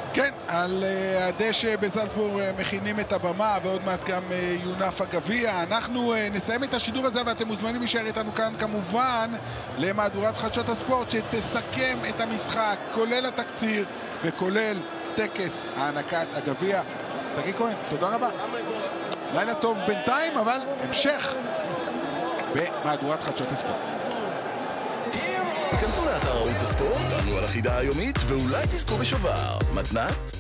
כן, על הדשא בזלצבורג מכינים את הבמה ועוד מעט גם יונף הגביע. אנחנו נסיים את השידור הזה ואתם מוזמנים להישאר איתנו כאן כמובן למהדורת חדשות הספורט שתסכם את המשחק, כולל התקציר וכולל טקס הענקת הגביע. שגיא כהן, תודה רבה. לילה טוב בינתיים, אבל המשך במהדורת חדשות הספורט. כנסו לאתר ערוץ הספורט, תענו על החידה היומית ואולי תזכו בשובר. מתנת